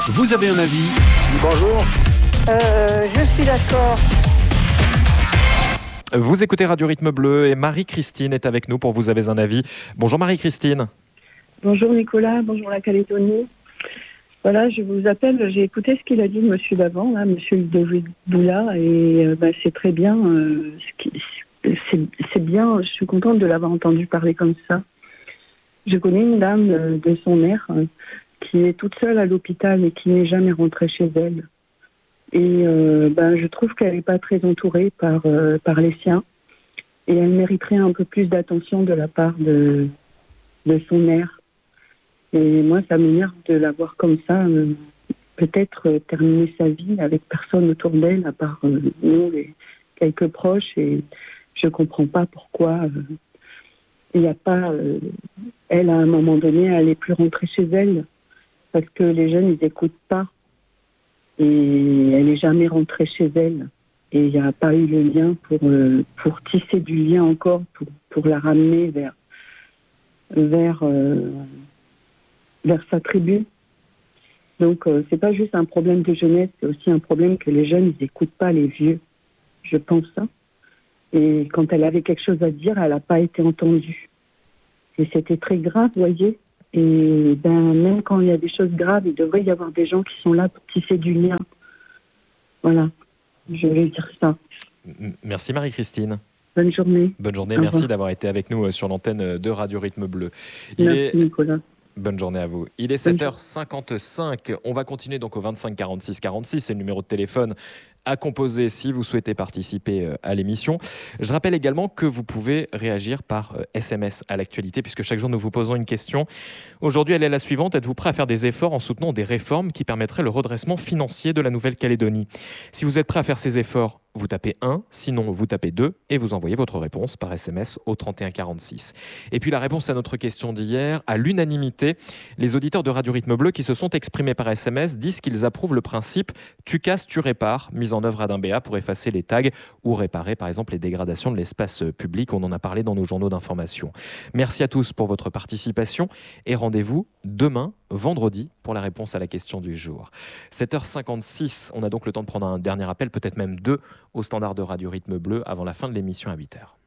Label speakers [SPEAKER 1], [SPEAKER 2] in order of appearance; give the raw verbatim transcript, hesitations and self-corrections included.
[SPEAKER 1] Vous avez un avis?
[SPEAKER 2] Bonjour.
[SPEAKER 3] Euh, je suis d'accord.
[SPEAKER 4] Vous écoutez Radio Rythme Bleu et Marie-Christine est avec nous pour Vous avez un avis. Bonjour Marie-Christine.
[SPEAKER 5] Bonjour Nicolas, bonjour la Calédonie. Voilà, je vous appelle, j'ai écouté ce qu'il a dit le monsieur d'avant, là, monsieur Ludovic Boula, et euh, bah, c'est très bien, euh, ce qui, c'est, c'est bien, je suis contente de l'avoir entendu parler comme ça. Je connais une dame euh, de son aire euh, qui est toute seule à l'hôpital et qui n'est jamais rentrée chez elle. Et euh, ben, je trouve qu'elle n'est pas très entourée par, euh, par les siens. Et elle mériterait un peu plus d'attention de la part de, de son aire. Et moi, ça m'énerve de la voir comme ça, euh, peut-être euh, terminer sa vie avec personne autour d'elle, à part euh, nous, les quelques proches. Et je ne comprends pas pourquoi euh, il n'y a pas... Euh, elle, à un moment donné, elle n'est plus rentrée chez elle. Parce que les jeunes, ils n'écoutent pas. Et elle n'est jamais rentrée chez elle. Et il n'y a pas eu le lien pour, euh, pour tisser du lien encore, pour, pour la ramener vers, vers, euh, vers sa tribu. Donc, euh, c'est pas juste un problème de jeunesse, c'est aussi un problème que les jeunes, ils n'écoutent pas les vieux. Je pense ça. Et quand elle avait quelque chose à dire, elle n'a pas été entendue. Et c'était très grave, vous voyez. Et ben, même quand il y a des choses graves, il devrait y avoir des gens qui sont là pour tisser du lien. Voilà, je vais dire ça.
[SPEAKER 4] Merci Marie-Christine.
[SPEAKER 5] Bonne journée.
[SPEAKER 4] Bonne journée,
[SPEAKER 5] Au
[SPEAKER 4] merci
[SPEAKER 5] revoir.
[SPEAKER 4] d'avoir été avec nous sur l'antenne de Radio Rythme Bleu. Il
[SPEAKER 5] Merci
[SPEAKER 4] est...
[SPEAKER 5] Nicolas.
[SPEAKER 4] Bonne journée à vous. Il est sept heures cinquante-cinq. On va continuer donc au vingt-cinq quarante-six quarante-six. C'est le numéro de téléphone à composer si vous souhaitez participer à l'émission. Je rappelle également que vous pouvez réagir par S M S à l'actualité puisque chaque jour nous vous posons une question. Aujourd'hui, elle est la suivante. Êtes-vous prêt à faire des efforts en soutenant des réformes qui permettraient le redressement financier de la Nouvelle-Calédonie? Si vous êtes prêt à faire ces efforts, vous tapez un, sinon vous tapez deux et vous envoyez votre réponse par S M S au trente et un quarante-six. Et puis la réponse à notre question d'hier, à l'unanimité, les auditeurs de Radio Rythme Bleu qui se sont exprimés par S M S disent qu'ils approuvent le principe « tu casses, tu répares » mis en œuvre à Dimbéa pour effacer les tags ou réparer par exemple les dégradations de l'espace public. On en a parlé dans nos journaux d'information. Merci à tous pour votre participation et rendez-vous demain, vendredi, pour la réponse à la question du jour. sept heures cinquante-six, on a donc le temps de prendre un dernier appel, peut-être même deux, au standard de Radio Rythme Bleu avant la fin de l'émission à huit heures.